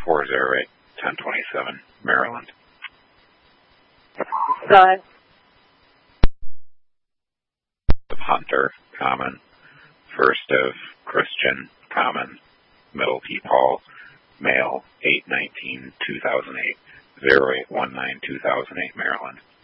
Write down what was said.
408-1027, Maryland. Go ahead. Hunter, common. First of Christian, common. Middle P. Paul, male, 8/19/2008, 0819/2008, Maryland.